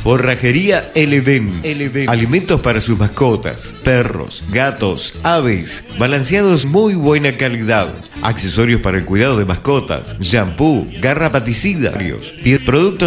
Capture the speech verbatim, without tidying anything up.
Forrajería El Edén. El Edén. Alimentos para sus mascotas, perros, gatos, aves, balanceados muy buena calidad. Accesorios para el cuidado de mascotas, shampoo, garrapaticida, productos